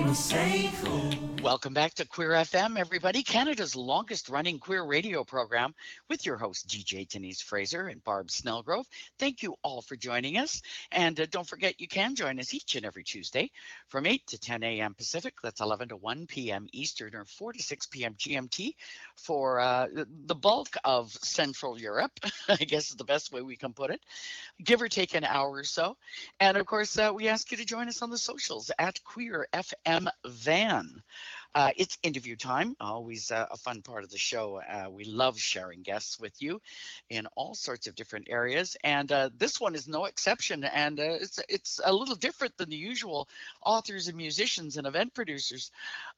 Welcome back to Queer FM, everybody, Canada's longest running queer radio program with your hosts, DJ Denise Fraser and Barb Snellgrove. Thank you all for joining us. And don't forget, you can join us each and every Tuesday from 8 to 10 a.m. Pacific. That's 11 to 1 p.m. Eastern or 4 to 6 p.m. GMT for the bulk of Central Europe, I guess is the best way we can put it, give or take an hour or so. And of course, we ask you to join us on the socials at Queer FM Van. It's interview time, always a fun part of the show. We love sharing guests with you in all sorts of different areas. And this one is no exception. And it's a little different than the usual authors and musicians and event producers.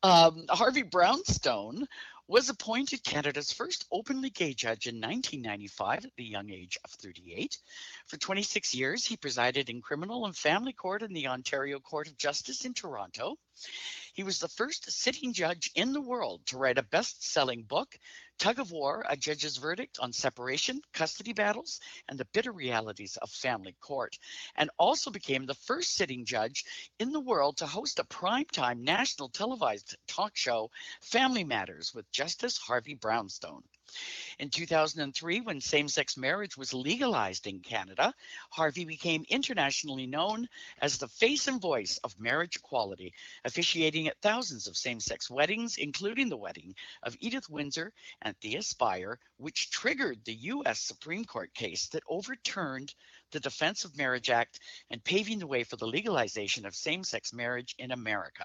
Harvey Brownstone was appointed Canada's first openly gay judge in 1995 at the young age of 38. For 26 years, he presided in criminal and family court in the Ontario Court of Justice in Toronto. He was the first sitting judge in the world to write a best-selling book, Tug of War, A Judge's Verdict on Separation, Custody Battles, and the Bitter Realities of Family Court, and also became the first sitting judge in the world to host a primetime national televised talk show, Family Matters, with Justice Harvey Brownstone. In 2003, when same-sex marriage was legalized in Canada, Harvey became internationally known as the face and voice of marriage equality, officiating at thousands of same-sex weddings, including the wedding of Edith Windsor and Thea Spire, which triggered the U.S. Supreme Court case that overturned the Defense of Marriage Act and paving the way for the legalization of same-sex marriage in America.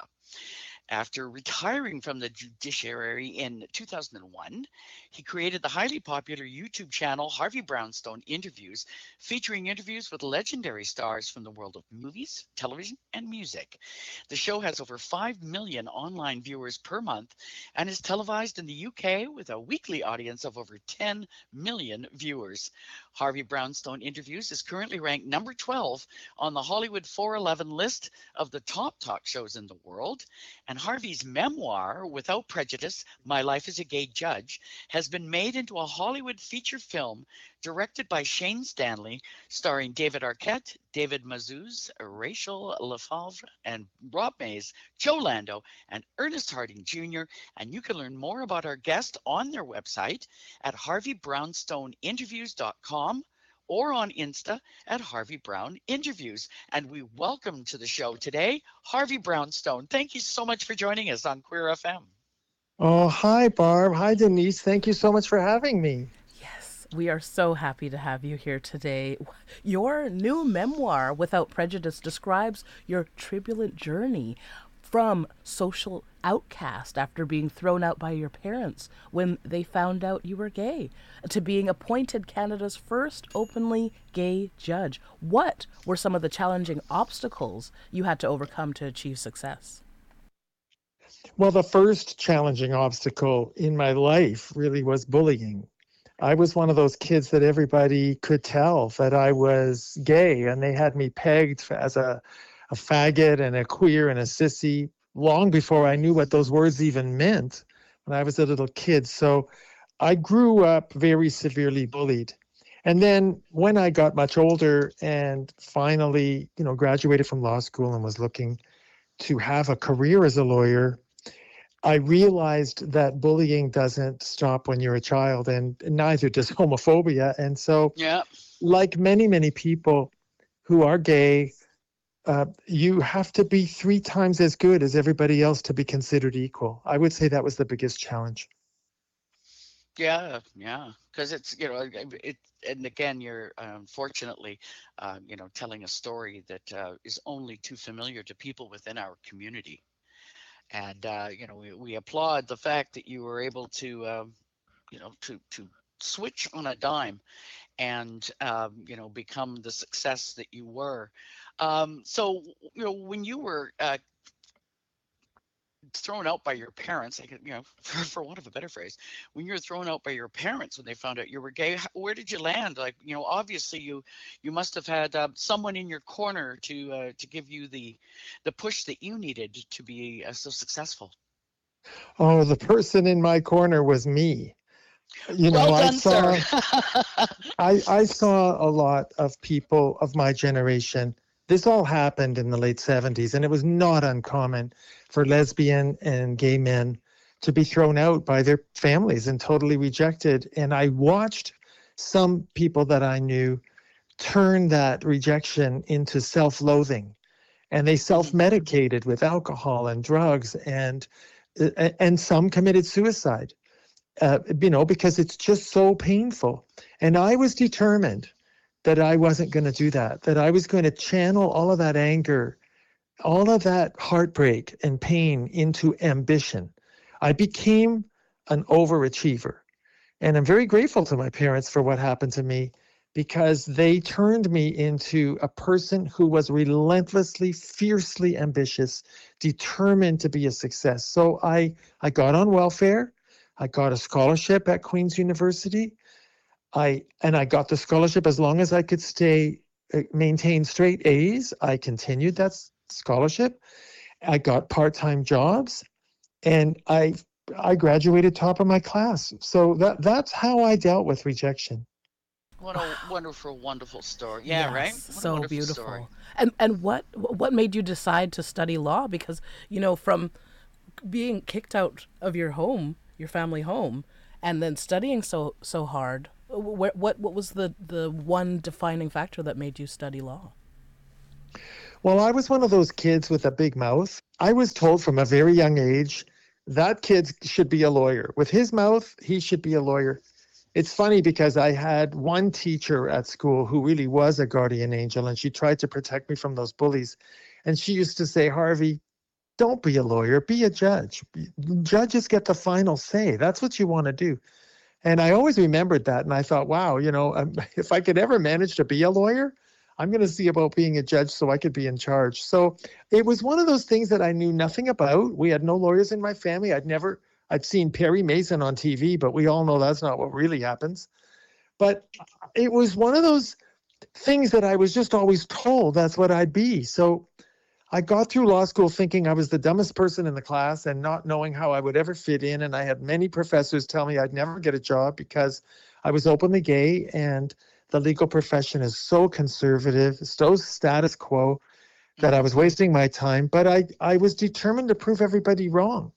After retiring from the judiciary in 2001, he created the highly popular YouTube channel Harvey Brownstone Interviews, featuring interviews with legendary stars from the world of movies, television, and music. The show has over 5 million online viewers per month and is televised in the UK with a weekly audience of over 10 million viewers. Harvey Brownstone Interviews is currently ranked number 12 on the Hollywood 411 list of the top talk shows in the world. And Harvey's memoir, Without Prejudice, My Life as a Gay Judge, has been made into a Hollywood feature film directed by Shane Stanley, starring David Arquette, David Mazouz, Rachel Lefevre, and Rob Mays, Joe Lando, and Ernest Harding Jr. And you can learn more about our guest on their website at harveybrownstoneInterviews.com or on Insta at Harvey Brown Interviews. And we welcome to the show today, Harvey Brownstone. Thank you so much for joining us on Queer FM. Oh, hi, Barb. Hi, Denise. Thank you so much for having me. Yes, we are so happy to have you here today. Your new memoir, Without Prejudice, describes your turbulent journey from social outcast after being thrown out by your parents when they found out you were gay, to being appointed Canada's first openly gay judge. What were some of the challenging obstacles you had to overcome to achieve success? Well, the first challenging obstacle in my life really was bullying. I was one of those kids that everybody could tell that I was gay, and they had me pegged as a faggot and a queer and a sissy long before I knew what those words even meant when I was a little kid. So I grew up very severely bullied. And then when I got much older and finally, graduated from law school and was looking to have a career as a lawyer, I realized that bullying doesn't stop when you're a child, and neither does homophobia. And so, like many, many people who are gay, you have to be 3 times as good as everybody else to be considered equal. I would say that was the biggest challenge. Yeah, because it's, and again, you're unfortunately, telling a story that is only too familiar to people within our community. And, we applaud the fact that you were able to, to switch on a dime and, become the success that you were. So, when you were thrown out by your parents, for want of a better phrase, when you were thrown out by your parents when they found out you were gay, where did you land? Obviously you must have had someone in your corner to give you the push that you needed to be so successful. Oh, the person in my corner was me. Well done, sir. I saw a lot of people of my generation This all happened in the late 70s, and it was not uncommon for lesbian and gay men to be thrown out by their families and totally rejected. And I watched some people that I knew turn that rejection into self-loathing, and they self-medicated with alcohol and drugs, and some committed suicide, because it's just so painful. And I was determined that I wasn't going to do that, that I was going to channel all of that anger, all of that heartbreak and pain into ambition. I became an overachiever. And I'm very grateful to my parents for what happened to me, because they turned me into a person who was relentlessly, fiercely ambitious, determined to be a success. So I got on welfare. I got a scholarship at Queen's University. I got the scholarship as long as I could maintain straight A's. I continued that scholarship. I got part-time jobs, and I graduated top of my class. So that's how I dealt with rejection. What a wonderful, wonderful story. Yeah, right? Yes, What a so wonderful beautiful. story. And what made you decide to study law? Because, from being kicked out of your home, your family home, and then studying so hard, what was the one defining factor that made you study law? Well, I was one of those kids with a big mouth. I was told from a very young age, that kid should be a lawyer. With his mouth, he should be a lawyer. It's funny because I had one teacher at school who really was a guardian angel, and she tried to protect me from those bullies. And she used to say, Harvey, don't be a lawyer, be a judge. Judges get the final say. That's what you want to do. And I always remembered that. And I thought, wow, if I could ever manage to be a lawyer, I'm going to see about being a judge so I could be in charge. So it was one of those things that I knew nothing about. We had no lawyers in my family. I'd seen Perry Mason on TV, but we all know that's not what really happens. But it was one of those things that I was just always told that's what I'd be. So I got through law school thinking I was the dumbest person in the class and not knowing how I would ever fit in. And I had many professors tell me I'd never get a job because I was openly gay, and the legal profession is so conservative, so status quo, that I was wasting my time. But I was determined to prove everybody wrong.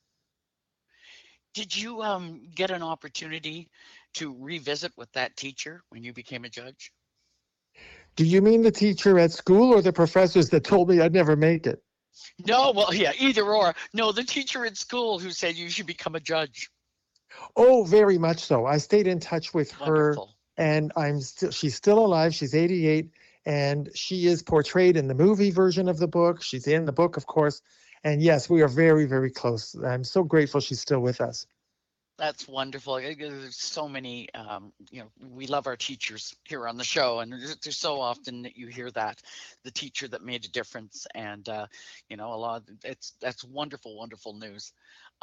Did you get an opportunity to revisit with that teacher when you became a judge? Do you mean the teacher at school or the professors that told me I'd never make it? No, well, yeah, either or. No, the teacher at school who said you should become a judge. Oh, very much so. I stayed in touch with her, Wonderful. and she's still alive. She's 88, and she is portrayed in the movie version of the book. She's in the book, of course. And yes, we are very, very close. I'm so grateful she's still with us. That's wonderful. There's so many, we love our teachers here on the show, and there's so often that you hear that, the teacher that made a difference, and a lot. That's wonderful, wonderful news.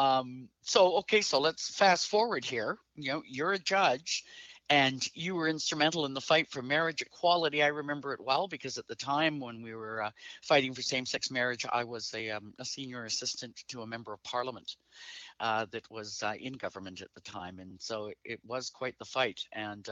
So let's fast forward here. You're a judge, and you were instrumental in the fight for marriage equality. I remember it well because at the time when we were fighting for same-sex marriage, I was a senior assistant to a member of parliament. That was in government at the time. And so it was quite the fight. And,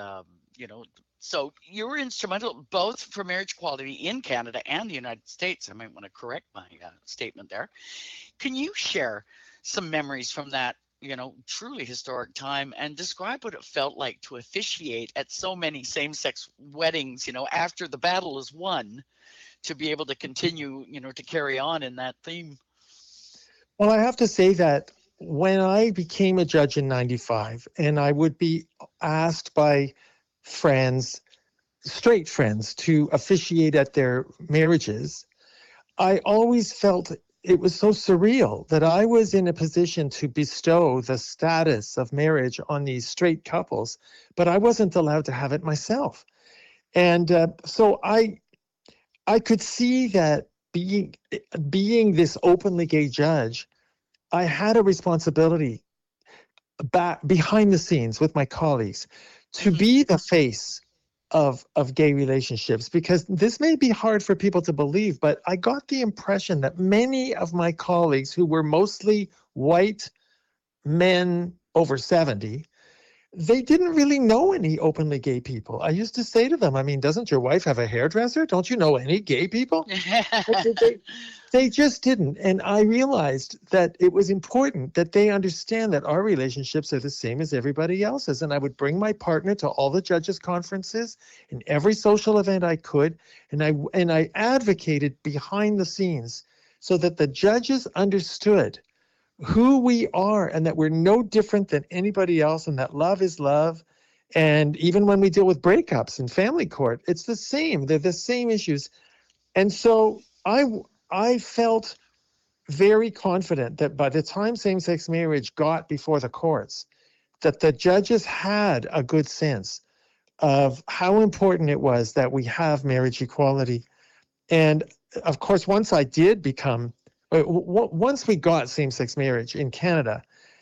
so you were instrumental both for marriage equality in Canada and the United States. I might want to correct my statement there. Can you share some memories from that, truly historic time, and describe what it felt like to officiate at so many same-sex weddings, after the battle is won, to be able to continue, to carry on in that theme? Well, I have to say that when I became a judge in 95, and I would be asked by friends, straight friends, to officiate at their marriages, I always felt it was so surreal that I was in a position to bestow the status of marriage on these straight couples, but I wasn't allowed to have it myself. And so I could see that being this openly gay judge, I had a responsibility behind the scenes with my colleagues to be the face of gay relationships, because this may be hard for people to believe, but I got the impression that many of my colleagues, who were mostly white men over 70, they didn't really know any openly gay people. I used to say to them, I mean, doesn't your wife have a hairdresser? Don't you know any gay people? But they just didn't. And I realized that it was important that they understand that our relationships are the same as everybody else's. And I would bring my partner to all the judges' conferences and every social event I could. And I advocated behind the scenes so that the judges understood who we are and that we're no different than anybody else and that love is love. And even when we deal with breakups in family court, it's the same. They're the same issues. And so I felt very confident that by the time same-sex marriage got before the courts, that the judges had a good sense of how important it was that we have marriage equality. And of course, once I did become, once we got same-sex marriage in Canada,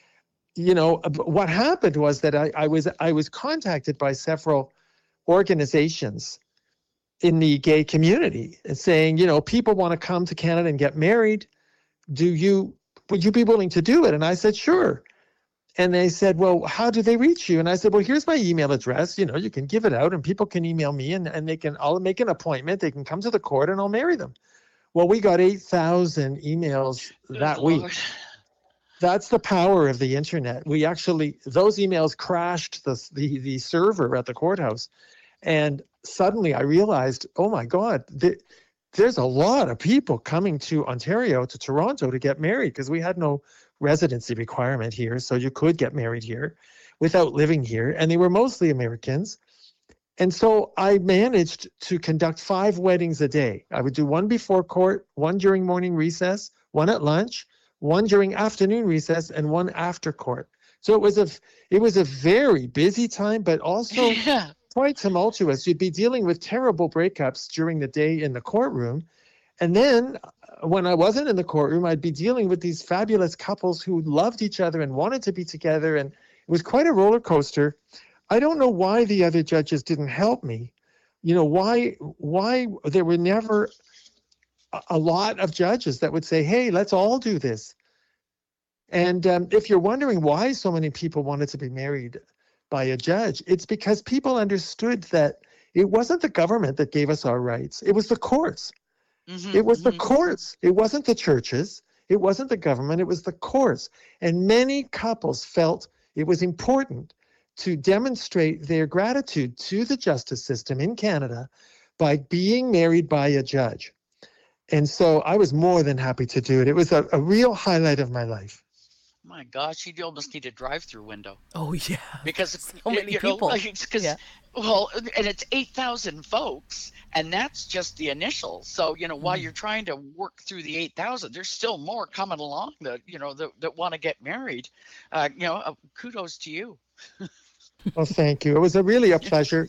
what happened was that I was contacted by several organizations in the gay community saying, people want to come to Canada and get married. Would you be willing to do it? And I said, sure. And they said, well, how do they reach you? And I said, well, here's my email address. You can give it out and people can email me and I'll make an appointment. They can come to the court and I'll marry them. Well, we got 8,000 emails that Good week. Lord. That's the power of the internet. Those emails crashed the server at the courthouse. And suddenly I realized, oh my God, there's a lot of people coming to Ontario, to Toronto to get married because we had no residency requirement here. So you could get married here without living here. And they were mostly Americans. And so I managed to conduct 5 weddings a day. I would do one before court, one during morning recess, one at lunch, one during afternoon recess, and one after court. So it was a very busy time, but also Yeah. quite tumultuous. You'd be dealing with terrible breakups during the day in the courtroom. And then when I wasn't in the courtroom, I'd be dealing with these fabulous couples who loved each other and wanted to be together. And it was quite a roller coaster. I don't know why the other judges didn't help me. Why there were never a lot of judges that would say, hey, let's all do this. And if you're wondering why so many people wanted to be married by a judge, it's because people understood that it wasn't the government that gave us our rights. It was the courts. It was the courts. It wasn't the churches. It wasn't the government. It was the courts. And many couples felt it was important to demonstrate their gratitude to the justice system in Canada by being married by a judge. And so I was more than happy to do it. It was a real highlight of my life. My gosh, you almost need a drive-through window Oh yeah, because so many people. Yeah. well, and it's 8,000 folks, and that's just the initial. So while you're trying to work through the 8,000, there's still more coming along that that want to get married. Kudos to you. Well, thank you. It was really a pleasure.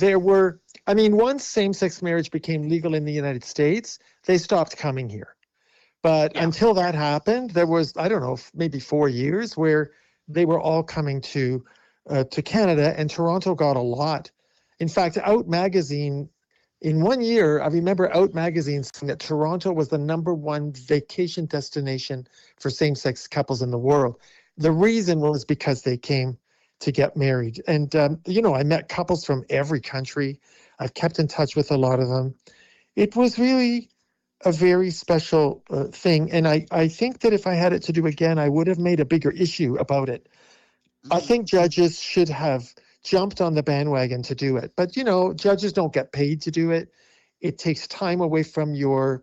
Once same-sex marriage became legal in the United States, they stopped coming here. But Yeah. until that happened, there was, I don't know, maybe 4 years where they were all coming to Canada, and Toronto got a lot. In fact, Out Magazine, in 1 year, I remember Out Magazine saying that Toronto was the #1 vacation destination for same-sex couples in the world. The reason was because they came to get married. And, I met couples from every country. I've kept in touch with a lot of them. It was really a very special thing. And I think that if I had it to do again, I would have made a bigger issue about it. I think judges should have jumped on the bandwagon to do it. But, judges don't get paid to do it. It takes time away from your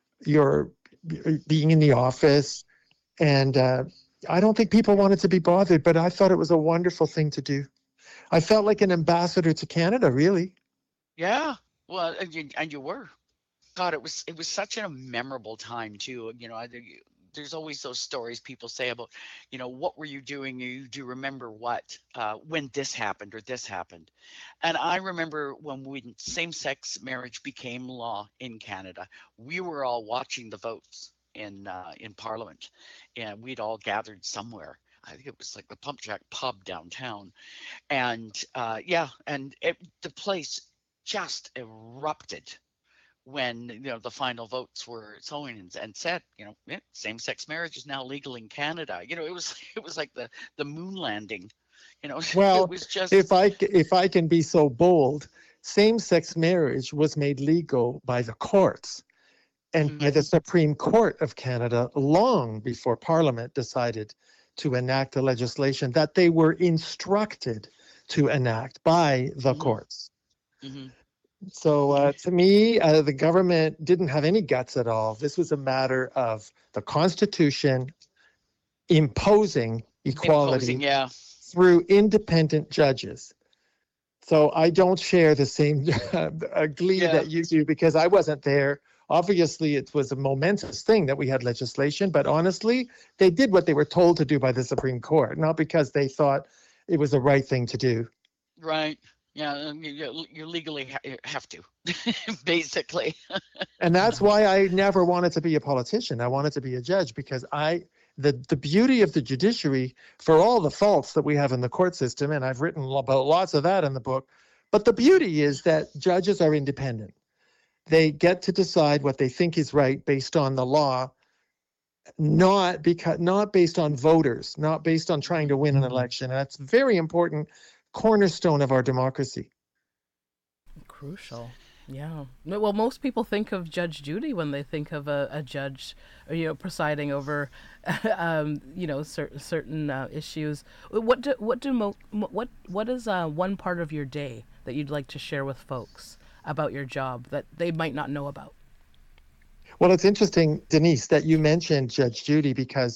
being in the office. And I don't think people wanted to be bothered, but I thought it was a wonderful thing to do. I felt like an ambassador to Canada, really. Yeah. Well, and you were. God, it was such a memorable time too. There's always those stories people say about, what were you doing? You do remember what when this happened or this happened, and I remember when same-sex marriage became law in Canada, we were all watching the votes in Parliament, and we'd all gathered somewhere. I think it was like the Pump Jack pub downtown, and the place just erupted when the final votes were showing and said, same-sex marriage is now legal in Canada. It was it was like the moon landing. It Well, was just, if I can be so bold, same-sex marriage was made legal by the courts and by mhm, the Supreme Court of Canada long before Parliament decided to enact the legislation that they were instructed to enact by the mhm, courts. mhm. So to me, the government didn't have any guts at all. This was a matter of the Constitution imposing Imposing, equality yeah. through independent judges. So I don't share the same glee Yeah. that you do because I wasn't there. Obviously, it was a momentous thing that we had legislation, but honestly, they did what they were told to do by the Supreme Court, not because they thought it was the right thing to do. Right. Yeah. You legally have to, basically. And that's why I never wanted to be a politician. I wanted to be a judge because the beauty of the judiciary, for all the faults that we have in the court system, and I've written about lots of that in the book, but the beauty is that judges are independent. They get to decide what they think is right based on the law, not based on voters, not based on trying to win an election. And that's a very important cornerstone of our democracy. Crucial. Yeah. Well, most people think of Judge Judy when they think of a judge, presiding over, certain issues. What is one part of your day that you'd like to share with folks about your job that they might not know about? Well, it's interesting, Denise, that you mentioned Judge Judy because